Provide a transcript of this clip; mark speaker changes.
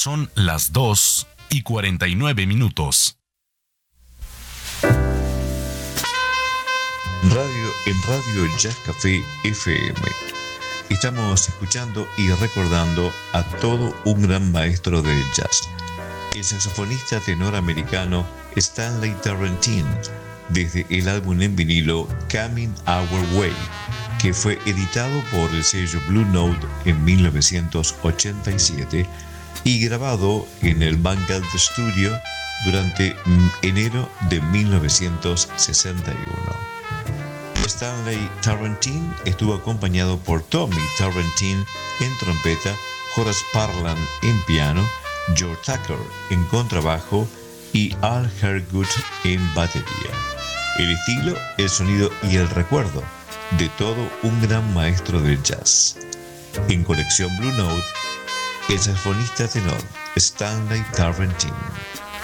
Speaker 1: Son las 2:49.
Speaker 2: En Radio Jazz Café FM estamos escuchando y recordando a todo un gran maestro del jazz, el saxofonista tenor americano Stanley Tarantine, desde el álbum en vinilo Coming Our Way, que fue editado por el sello Blue Note en 1987 y grabado en el Vanguard Studio durante enero de 1961. Stanley Tarantine estuvo acompañado por Tommy Tarantine en trompeta, Horace Parlan en piano, George Tucker en contrabajo y Al Harewood en batería. El estilo, el sonido y el recuerdo de todo un gran maestro del jazz. En colección Blue Note, el saxofonista tenor Stanley Tarantine.